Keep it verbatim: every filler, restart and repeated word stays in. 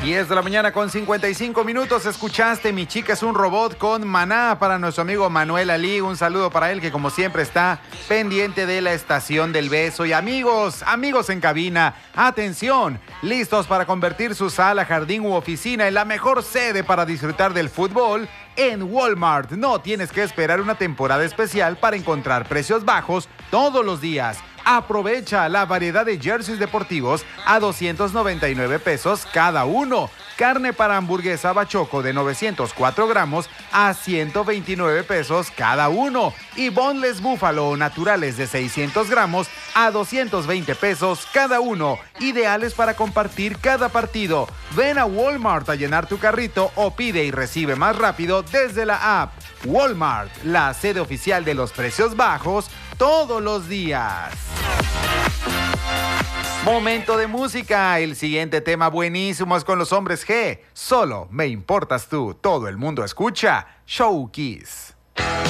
diez de la mañana con cincuenta y cinco minutos. Escuchaste Mi Chica es un Robot con Maná para nuestro amigo Manuel Ali. Un saludo para él que como siempre está pendiente de la estación del beso. Y amigos, amigos en cabina, atención, listos para convertir su sala, jardín u oficina en la mejor sede para disfrutar del fútbol. En Walmart no tienes que esperar una temporada especial para encontrar precios bajos todos los días. Aprovecha la variedad de jerseys deportivos a doscientos noventa y nueve pesos cada uno. Carne para hamburguesa bachoco de novecientos cuatro gramos a ciento veintinueve pesos cada uno. Y boneless búfalo naturales de seiscientos gramos a doscientos veinte pesos cada uno. Ideales para compartir cada partido. Ven a Walmart a llenar tu carrito o pide y recibe más rápido desde la app. Walmart, la sede oficial de los precios bajos todos los días. Momento de música. El siguiente tema buenísimo es con los Hombres G. Solo me importas tú. Todo el mundo escucha Show Kiss.